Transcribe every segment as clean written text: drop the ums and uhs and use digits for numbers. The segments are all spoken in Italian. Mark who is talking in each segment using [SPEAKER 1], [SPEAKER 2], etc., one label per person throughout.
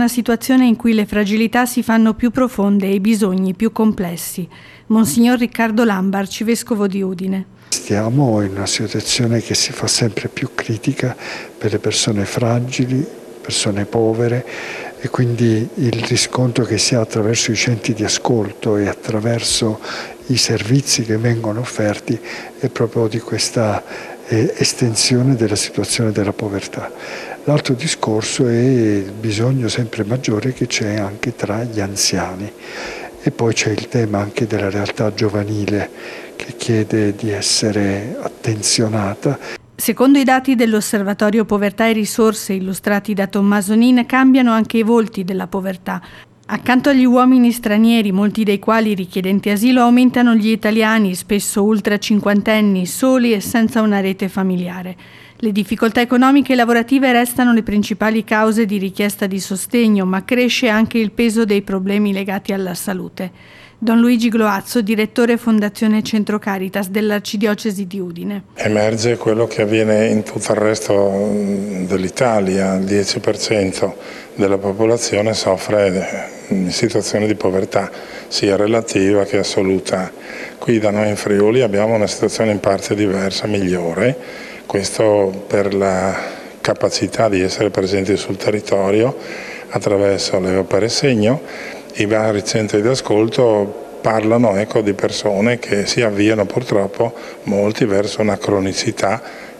[SPEAKER 1] una situazione in cui le fragilità si fanno più profonde e i bisogni più complessi. Monsignor Riccardo Lambar, arcivescovo di Udine.
[SPEAKER 2] Stiamo in una situazione che si fa sempre più critica per le persone fragili, persone povere, e quindi il riscontro che si ha attraverso i centri di ascolto e attraverso i servizi che vengono offerti è proprio di questa estensione della situazione della povertà. L'altro discorso è il bisogno sempre maggiore che c'è anche tra gli anziani, e poi c'è il tema anche della realtà giovanile che chiede di essere attenzionata.
[SPEAKER 1] Secondo i dati dell'Osservatorio Povertà e Risorse illustrati da Tommaso Nin, cambiano anche i volti della povertà. Accanto agli uomini stranieri, molti dei quali richiedenti asilo, aumentano gli italiani, spesso ultra cinquantenni, soli e senza una rete familiare. Le difficoltà economiche e lavorative restano le principali cause di richiesta di sostegno, ma cresce anche il peso dei problemi legati alla salute. Don Luigi Gloazzo, direttore Fondazione Centro Caritas dell'Arcidiocesi di Udine.
[SPEAKER 3] Emerge quello che avviene in tutto il resto dell'Italia: il 10% della popolazione soffre in situazione di povertà, sia relativa che assoluta. Qui da noi in Friuli abbiamo una situazione in parte diversa, migliore, questo per la capacità di essere presenti sul territorio attraverso le opere segno. I vari centri di ascolto parlano di persone che si avviano purtroppo molti verso una cronicità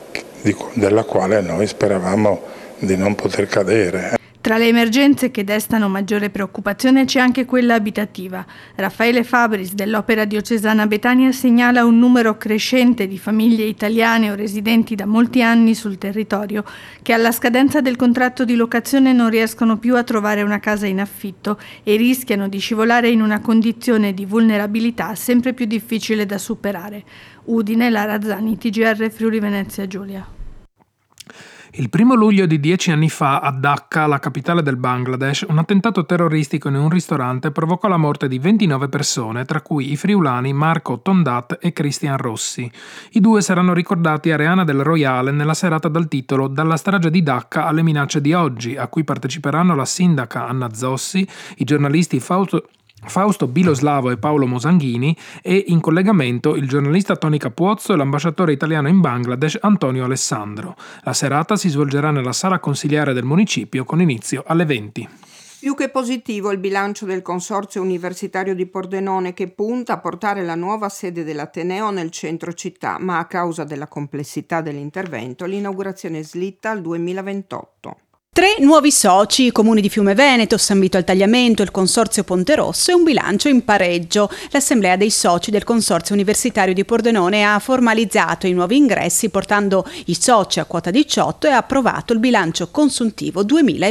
[SPEAKER 3] della quale noi speravamo di non poter cadere.
[SPEAKER 1] Tra le emergenze che destano maggiore preoccupazione c'è anche quella abitativa. Raffaele Fabris dell'Opera Diocesana Betania segnala un numero crescente di famiglie italiane o residenti da molti anni sul territorio che alla scadenza del contratto di locazione non riescono più a trovare una casa in affitto e rischiano di scivolare in una condizione di vulnerabilità sempre più difficile da superare. Udine, Lara Zani, TGR Friuli Venezia Giulia.
[SPEAKER 4] Il 1 luglio di 10 anni fa, a Dhaka, la capitale del Bangladesh, un attentato terroristico in un ristorante provocò la morte di 29 persone, tra cui i friulani Marco Tondat e Cristian Rossi. I due saranno ricordati a Reana del Royale nella serata dal titolo «Dalla strage di Dhaka alle minacce di oggi», a cui parteciperanno la sindaca Anna Zossi, i giornalisti Fausto Biloslavo e Paolo Mosanghini e in collegamento il giornalista Tony Capuozzo e l'ambasciatore italiano in Bangladesh Antonio Alessandro. La serata si svolgerà nella sala consiliare del municipio con inizio alle 20.
[SPEAKER 5] Più che positivo il bilancio del Consorzio Universitario di Pordenone, che punta a portare la nuova sede dell'Ateneo nel centro città, ma a causa della complessità dell'intervento l'inaugurazione slitta al 2028.
[SPEAKER 6] 3 nuovi soci, i comuni di Fiume Veneto, San Vito al Tagliamento, il Consorzio Ponte Rosso e un bilancio in pareggio. L'assemblea dei soci del Consorzio Universitario di Pordenone ha formalizzato i nuovi ingressi portando i soci a quota 18 e ha approvato il bilancio consuntivo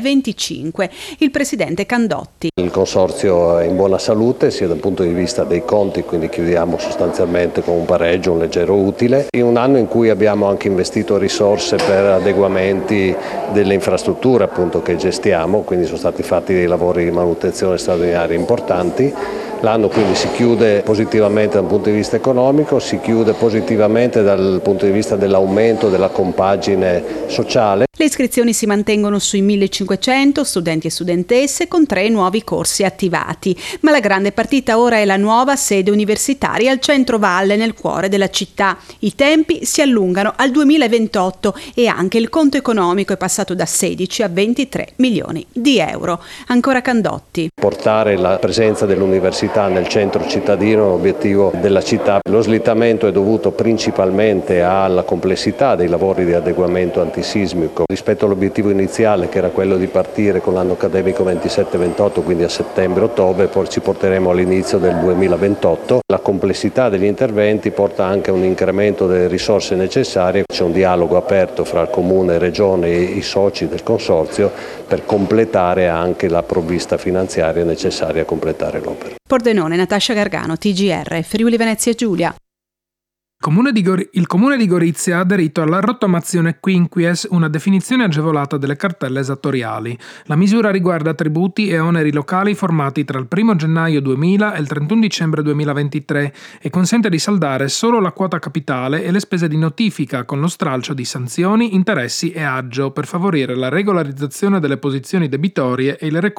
[SPEAKER 6] 2025. Il presidente Candotti.
[SPEAKER 7] Il Consorzio è in buona salute sia dal punto di vista dei conti, quindi chiudiamo sostanzialmente con un pareggio, un leggero utile. In un anno in cui abbiamo anche investito risorse per adeguamenti delle infrastrutture appunto che gestiamo, quindi sono stati fatti dei lavori di manutenzione straordinari importanti. L'anno quindi si chiude positivamente dal punto di vista economico, si chiude positivamente dal punto di vista dell'aumento della compagine sociale.
[SPEAKER 6] Le iscrizioni si mantengono sui 1500 studenti e studentesse con 3 nuovi corsi attivati, ma la grande partita ora è la nuova sede universitaria al centro valle nel cuore della città. I tempi si allungano al 2028 e anche il conto economico è passato da 16 a 23 milioni di euro. Ancora Candotti.
[SPEAKER 7] Portare la presenza dell'università nel centro cittadino è un obiettivo della città. Lo slittamento è dovuto principalmente alla complessità dei lavori di adeguamento antisismico rispetto all'obiettivo iniziale, che era quello di partire con l'anno accademico 27-28, quindi a settembre-ottobre, poi ci porteremo all'inizio del 2028. La complessità degli interventi porta anche a un incremento delle risorse necessarie. C'è un dialogo aperto fra il Comune, Regione e i soci del Consorzio per completare anche la provvista finanziaria necessaria a completare l'opera.
[SPEAKER 6] Pordenone, Natascia Gargano, TGR, Friuli Venezia Giulia.
[SPEAKER 4] Il Comune di Gorizia ha aderito alla rottamazione quinquies, una definizione agevolata delle cartelle esattoriali. La misura riguarda tributi e oneri locali formati tra il 1 gennaio 2000 e il 31 dicembre 2023 e consente di saldare solo la quota capitale e le spese di notifica con lo stralcio di sanzioni, interessi e aggio per favorire la regolarizzazione delle posizioni debitorie e il recupero